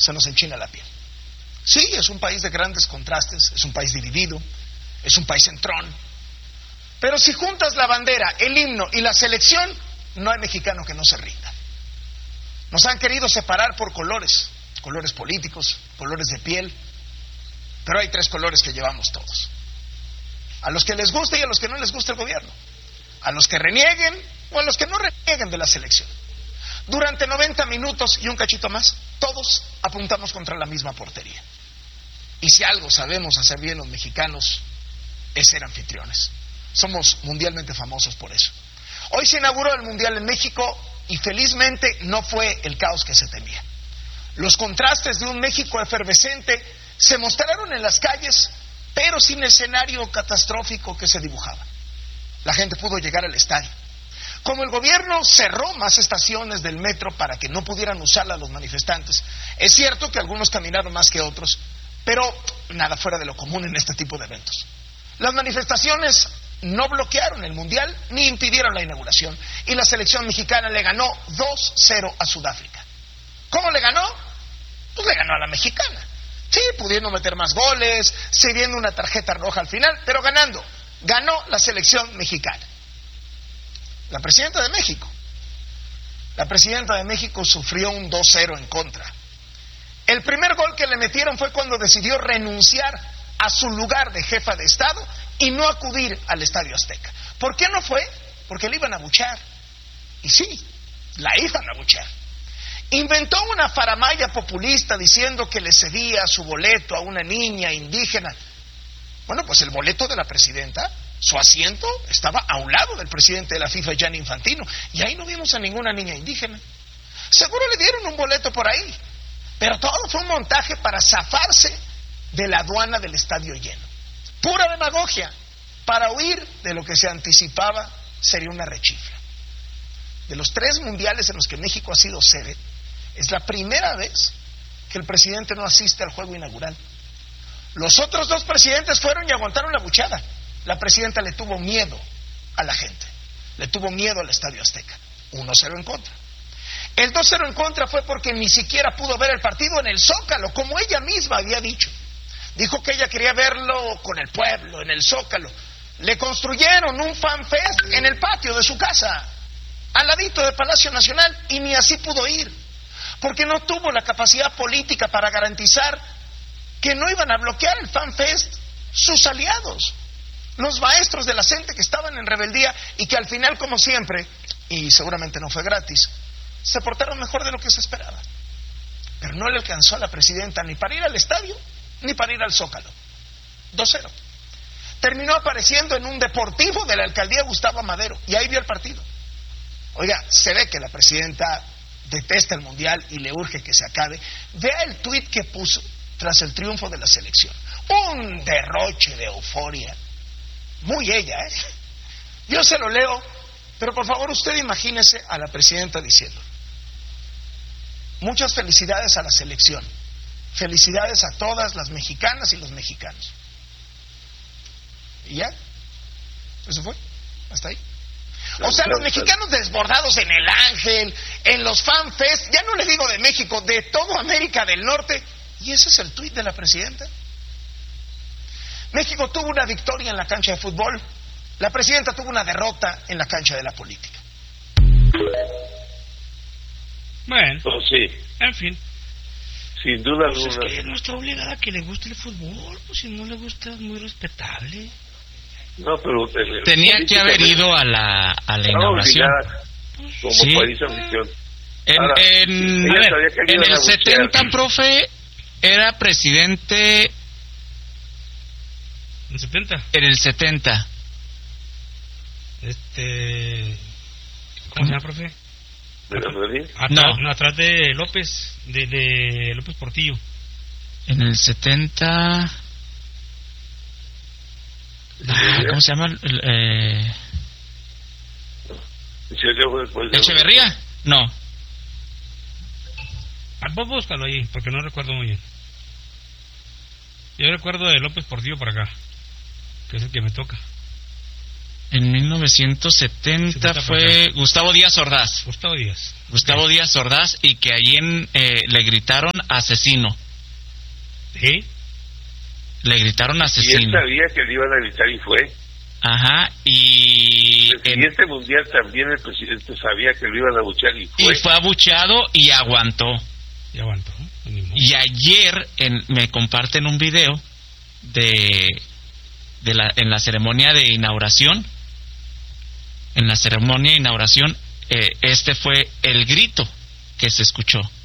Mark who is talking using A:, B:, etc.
A: se nos enchina la piel. Sí, es un país de grandes contrastes, es un país dividido, es un país entrón. Pero si juntas la bandera, el himno y la selección, no hay mexicano que no se rinda. Nos han querido separar por colores, colores políticos, colores de piel, pero hay 3 colores que llevamos todos. A los que les guste y a los que no les gusta el gobierno. A los que renieguen o a los que no renieguen de la selección. Durante 90 minutos y un cachito más, todos apuntamos contra la misma portería. Y si algo sabemos hacer bien los mexicanos, es ser anfitriones. Somos mundialmente famosos por eso. Hoy se inauguró el Mundial en México y felizmente no fue el caos que se temía. Los contrastes de un México efervescente se mostraron en las calles, pero sin escenario catastrófico que se dibujaba. La gente pudo llegar al estadio. Como el gobierno cerró más estaciones del metro para que no pudieran usarla los manifestantes, es cierto que algunos caminaron más que otros, pero nada fuera de lo común en este tipo de eventos. Las manifestaciones no bloquearon el Mundial ni impidieron la inauguración, y la selección mexicana le ganó 2-0 a Sudáfrica. ¿Cómo le ganó? Pues le ganó a la mexicana. Sí, pudiendo meter más goles, se viendo una tarjeta roja al final, pero ganando. Ganó la selección mexicana. La presidenta de México sufrió un 2-0 en contra. El primer gol que le metieron fue cuando decidió renunciar a su lugar de jefa de Estado y no acudir al Estadio Azteca. ¿Por qué no fue? Porque le iban a abuchear. Y sí, la iban a abuchear. Inventó una faramalla populista diciendo que le cedía su boleto a una niña indígena. Bueno, pues el boleto de la presidenta, su asiento, estaba a un lado del presidente de la FIFA, Gianni Infantino, y ahí no vimos a ninguna niña indígena. Seguro le dieron un boleto por ahí, pero todo fue un montaje para zafarse de la aduana del estadio lleno. Pura demagogia, para huir de lo que se anticipaba sería una rechifla. De los 3 mundiales en los que México ha sido sede, es la primera vez que el presidente no asiste al juego inaugural. Los otros 2 presidentes fueron y aguantaron la buchada. La presidenta le tuvo miedo a la gente, le tuvo miedo al Estadio Azteca. 1-0 en contra. El 2-0 en contra fue porque ni siquiera pudo ver el partido en el Zócalo, como ella misma había dicho. Dijo que ella quería verlo con el pueblo, en el Zócalo. Le construyeron un fan fest en el patio de su casa, al ladito del Palacio Nacional, y ni así pudo ir, porque no tuvo la capacidad política para garantizar que no iban a bloquear el fan fest sus aliados, los maestros de la CENTE que estaban en rebeldía y que al final, como siempre, y seguramente no fue gratis, se portaron mejor de lo que se esperaba. Pero no le alcanzó a la presidenta ni para ir al estadio ni para ir al Zócalo. 2-0. Terminó apareciendo en un deportivo de la alcaldía Gustavo Amadero, y ahí vio el partido. Oiga, se ve que la presidenta detesta el Mundial y le urge que se acabe. Vea el tuit que puso tras el triunfo de la selección. Un derroche de euforia. Muy ella, ¿eh? Yo se lo leo, pero por favor usted imagínese a la presidenta diciendo: muchas felicidades a la selección, felicidades a todas las mexicanas y los mexicanos. Y ya, eso fue, hasta ahí. O sea, los mexicanos desbordados en el Ángel, en los fan fest, ya no le digo de México, de toda América del Norte. Y ese es el tuit de la presidenta. México tuvo una victoria en la cancha de fútbol, la presidenta tuvo una derrota en la cancha de la política.
B: Bueno,
C: pues sí,
B: en fin.
C: sin duda
B: Pues
C: alguna.
B: es que no está obligada a que le guste el fútbol, pues si no le gusta es muy respetable.
C: No, pero
D: tenía que haber ido a la inauguración.
C: Como
D: Sí.
C: país anfitrión.
D: En
C: Ahora, ella sabía que
D: en
C: iban a
D: el
C: buchear.
D: 70, profe, era presidente.
B: En 70.
D: En el 70.
B: ¿Cómo se llama, profe?
C: ¿De la Madrid?
D: No.
B: Atrás de López, de López Portillo.
D: En el 70. ¿Cómo se llama? ¿Echeverría? No.
B: Vos búscalo ahí, porque no recuerdo muy bien. Yo recuerdo de López Portillo para acá, que es el que me toca.
D: En 1970 fue Gustavo Díaz Ordaz. Gustavo Díaz Ordaz, y que allí le gritaron asesino.
B: ¿Sí?
D: Le gritaron asesino.
C: Y él sabía que le iban a gritar y fue.
D: Ajá, y...
C: El siguiente mundial también el presidente sabía que lo iban a abuchear y fue.
D: Y fue abucheado y aguantó. Y ayer me comparten un video en la ceremonia de inauguración. En la ceremonia de inauguración, este fue el grito que se escuchó.